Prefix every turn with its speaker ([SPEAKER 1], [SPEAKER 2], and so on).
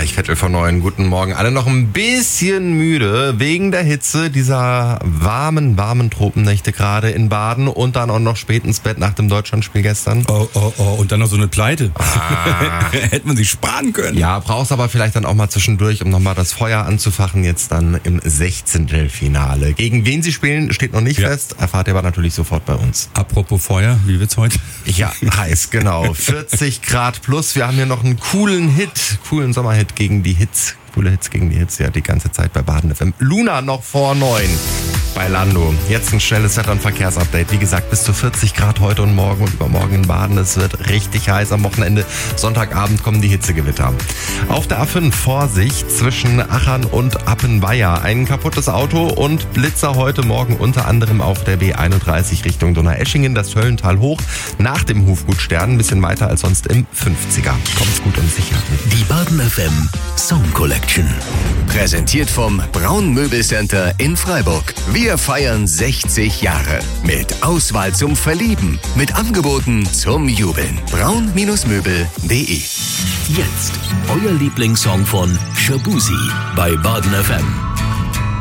[SPEAKER 1] gleich Viertel vor 9. Guten Morgen. Alle noch ein bisschen müde wegen der Hitze dieser warmen Tropennächte gerade in Baden und dann auch noch spät ins Bett nach dem Deutschlandspiel gestern.
[SPEAKER 2] Oh. Und dann noch so eine Pleite. Hätte man sich sparen können.
[SPEAKER 1] Ja, brauchst aber vielleicht dann auch mal zwischendurch, um nochmal das Feuer anzufachen, jetzt dann im 16. Finale. Gegen wen sie spielen, steht noch nicht fest. Erfahrt ihr aber natürlich sofort bei uns.
[SPEAKER 2] Apropos Feuer, wie wird's heute?
[SPEAKER 1] Ja, heiß, genau. 40 Grad plus. Wir haben hier noch einen coolen Sommerhit gegen die Hits. Coole Hits gegen die Hits, ja, die ganze Zeit bei Baden FM. Luna noch vor 9 bei Lando. Jetzt ein schnelles Wetter- und Verkehrsupdate. Wie gesagt, bis zu 40 Grad heute und morgen und übermorgen in Baden. Es wird richtig heiß. Am Wochenende, Sonntagabend, kommen die Hitzegewitter. Auf der A5 Vorsicht zwischen Achern und Appenweier. Ein kaputtes Auto und Blitzer heute Morgen unter anderem auf der B31 Richtung Donaueschingen, das Höllental hoch. Nach dem Hufgutstern ein bisschen weiter als sonst im 50er. Kommt gut und sicher.
[SPEAKER 3] Die Baden FM Song Collection. Präsentiert vom Braun Möbelcenter in Freiburg. Wir feiern 60 Jahre. Mit Auswahl zum Verlieben. Mit Angeboten zum Jubeln. braun-möbel.de. Jetzt euer Lieblingssong von Shabuzi bei Baden FM.